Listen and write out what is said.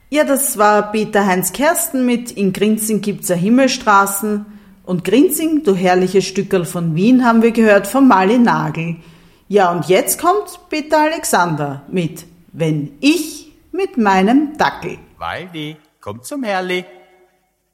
Ja, das war Peter Heinz Kersten mit In Grinzing gibt's a Himmelstraßen. Und Grinzing, du herrliches Stückerl von Wien, haben wir gehört von Mali Nagel. Ja, und jetzt kommt Peter Alexander mit Wenn ich mit meinem Dackel. Waldi, komm zum Herrli.